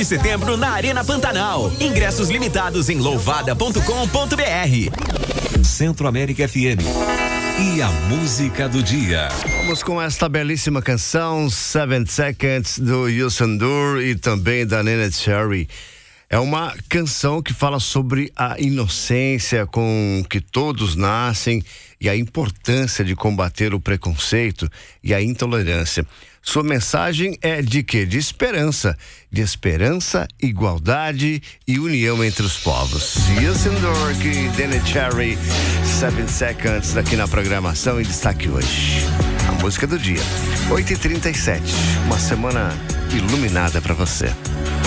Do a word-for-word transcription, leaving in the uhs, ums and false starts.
de setembro na Arena Pantanal. Ingressos limitados em louvada ponto com ponto br. Centro América F M. E a música do dia. Vamos com esta belíssima canção, Seven Seconds, do Yusun Dur e também da Neneh Cherry. É uma canção que fala sobre a inocência com que todos nascem e a importância de combater o preconceito e a intolerância. Sua mensagem é de quê? De esperança. De esperança, igualdade e união entre os povos. Yusun Dur e Neneh Cherry, Seven Seconds, aqui na programação em destaque hoje. A música do dia, oito e trinta e sete. Uma semana iluminada para você.